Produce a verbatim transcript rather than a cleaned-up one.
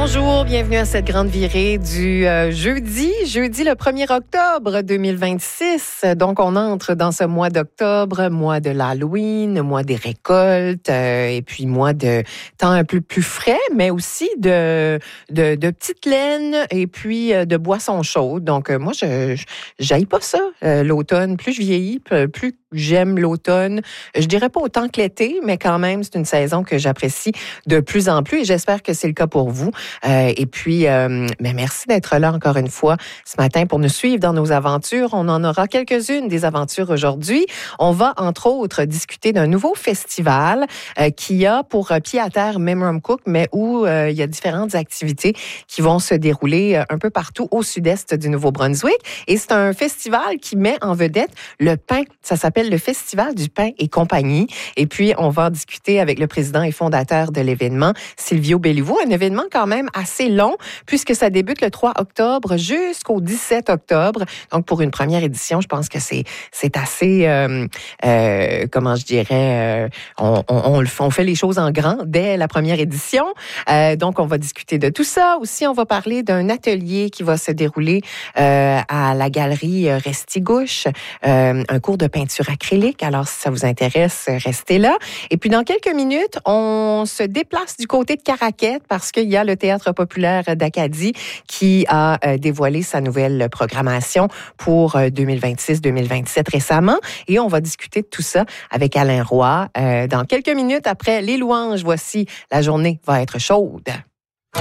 Bonjour, bienvenue à cette grande virée du euh, jeudi, jeudi le premier octobre deux mille vingt-six. Donc, on entre dans ce mois d'octobre, mois de l'Halloween, mois des récoltes, euh, et puis mois de temps un peu plus frais, mais aussi de, de, de petites laines et puis euh, de boissons chaudes. Donc, euh, moi, je j'haïs pas ça, euh, l'automne. Plus je vieillis, plus j'aime l'automne. Je dirais pas autant que l'été, mais quand même, c'est une saison que j'apprécie de plus en plus et j'espère que c'est le cas pour vous. Euh, et puis, euh, mais merci d'être là encore une fois ce matin pour nous suivre dans nos aventures. On en aura quelques-unes des aventures aujourd'hui. On va, entre autres, discuter d'un nouveau festival euh, qui a pour pied à terre Memram Cook, mais où euh, il y a différentes activités qui vont se dérouler euh, un peu partout au sud-est du Nouveau-Brunswick. Et c'est un festival qui met en vedette le pain. Ça s'appelle le Festival du pain et compagnie. Et puis, on va en discuter avec le président et fondateur de l'événement, Silvio Belliveau. Un événement quand même assez long, puisque ça débute le trois octobre jusqu'au dix-sept octobre. Donc, pour une première édition, je pense que c'est c'est assez, euh, euh, comment je dirais, euh, on, on, on, le fait, on fait les choses en grand dès la première édition. Euh, donc, on va discuter de tout ça. Aussi, on va parler d'un atelier qui va se dérouler euh, à la galerie Restigouche, euh, un cours de peinture acrylique. Alors, si ça vous intéresse, restez là. Et puis, dans quelques minutes, on se déplace du côté de Caraquette parce qu'il y a le Théâtre populaire d'Acadie qui a euh, dévoilé sa nouvelle programmation pour euh, deux mille vingt-six deux mille vingt-sept récemment. Et on va discuter de tout ça avec Alain Roy euh, dans quelques minutes après les louanges. Voici, la journée va être chaude.